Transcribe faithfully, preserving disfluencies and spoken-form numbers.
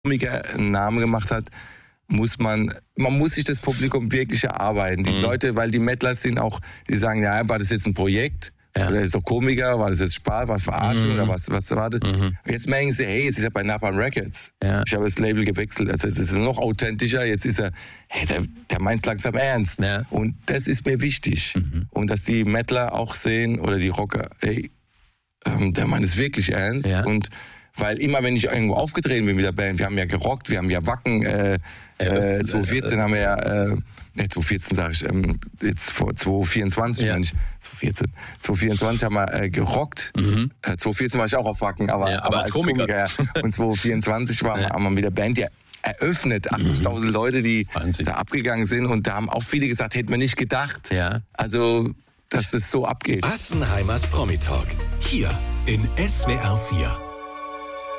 Komiker einen Namen gemacht hat, muss man, man muss sich das Publikum wirklich erarbeiten. Die mhm. Leute, weil die Mettlers sind auch, die sagen, ja, war das jetzt ein Projekt? Ja. Oder ist doch Komiker? War das jetzt Spaß? War das Verarschen? Mhm. Oder was, was erwartet? Mhm. Jetzt merken sie, hey, jetzt ist er bei Napalm Records. Ja. Ich habe das Label gewechselt. Also, es ist noch authentischer. Jetzt ist er, hey, der, der meint's langsam ernst. Ja. Und das ist mir wichtig. Mhm. Und dass die Mettler auch sehen, oder die Rocker, hey, ähm, der meint es wirklich ernst. Ja. Und weil immer, wenn ich irgendwo aufgetreten bin mit der Band, wir haben ja gerockt, wir haben ja Wacken, äh, äh, zwanzig vierzehn haben wir ja, äh, ne, zwanzig vierzehn sag ich, ähm, jetzt vor zwanzig vierundzwanzig, ja. meine ich, zwanzig vierzehn, zwanzig vierundzwanzig haben wir äh, gerockt, mhm. äh, zwanzig vierzehn war ich auch auf Wacken, aber, ja, aber, aber als, als Komiker. Komiker, ja. Und zwanzig vierundzwanzig waren, ja. haben wir mit der Band ja eröffnet, achtzigtausend mhm. Leute, die Wahnsinn. Da abgegangen sind, und da haben auch viele gesagt, hätten wir nicht gedacht, ja. also, dass das so abgeht. Assenheimers Promi-Talk, hier in S W R vier.